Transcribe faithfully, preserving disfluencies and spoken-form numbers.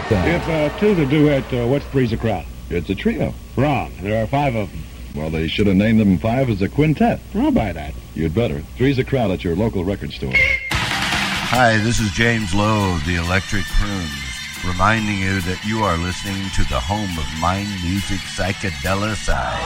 If uh, two's a duet, uh, what's three's a crowd? It's a trio. Wrong. There are five of them. Well, they should have named them five as a quintet. I'll buy that. You'd better. Three's a crowd at your local record store. Hi, this is James Lowe of the Electric Prunes, reminding you that you are listening to the home of Mind Music Psychedelicide.